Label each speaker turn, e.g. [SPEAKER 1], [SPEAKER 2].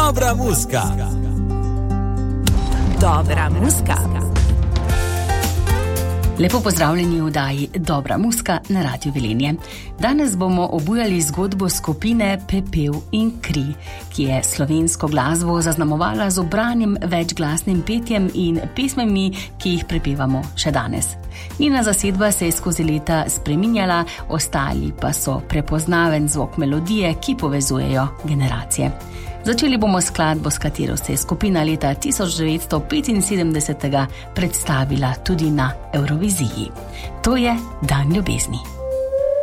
[SPEAKER 1] Dobra muska.
[SPEAKER 2] Dobra muska.
[SPEAKER 3] Lepo pozdravljeni v oddaji Dobra muska na Radiu Velenje. Danes bomo obujali zgodbo skupine Pepel in kri, ki je slovensko glasbo zaznamovala z obranjem, večglasnim petjem in pesmami, ki jih prepevamo še danes. Njena zasedba se je skozi leta spreminjala, ostali pa so prepoznaven zvok melodije, ki povezujejo generacije. Začeli bomo skladbo, s katero se je skupina leta 1975 predstavila tudi na Evroviziji. To je Dan ljubezni.